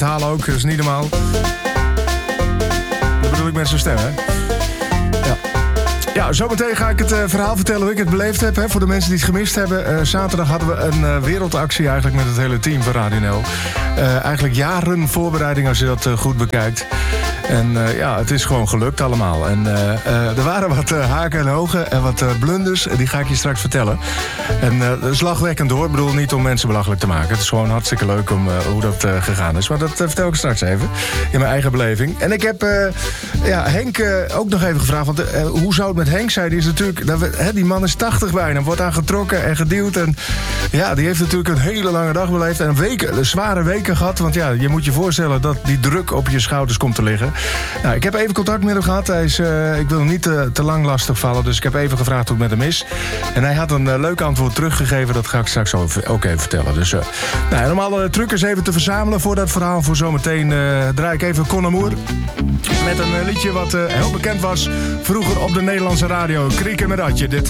halen ook, dat is niet normaal. Dat bedoel ik met zijn stem, hè? Ja. Ja, zometeen ga ik het verhaal vertellen hoe ik het beleefd heb. Hè, voor de mensen die het gemist hebben. Zaterdag hadden we een wereldactie eigenlijk met het hele team van Radio NL. Eigenlijk jaren voorbereiding als je dat goed bekijkt. En ja, het is gewoon gelukt allemaal. En er waren wat haken en ogen en wat blunders. Die ga ik je straks vertellen. En dat is lachwekkend hoor. Ik bedoel niet om mensen belachelijk te maken. Het is gewoon hartstikke leuk om hoe dat gegaan is. Maar dat vertel ik straks even. In mijn eigen beleving. En ik heb Henk ook nog even gevraagd. Want hoe zou het met Henk zijn? Die is natuurlijk, die man is 80 bijna. Wordt aan getrokken en geduwd. En ja, die heeft natuurlijk een hele lange dag beleefd. En zware weken gehad. Want ja, je moet je voorstellen dat die druk op je schouders komt te liggen. Nou, ik heb even contact met hem gehad. Ik wil hem niet te lang lastig vallen. Dus ik heb even gevraagd hoe het met hem is. En hij had een leuk antwoord teruggegeven. Dat ga ik straks ook even vertellen. Dus en om alle truckers even te verzamelen voor dat verhaal voor zometeen draai ik even Con Amour. Met een liedje wat heel bekend was vroeger op de Nederlandse radio. Krieken met Adje, dit.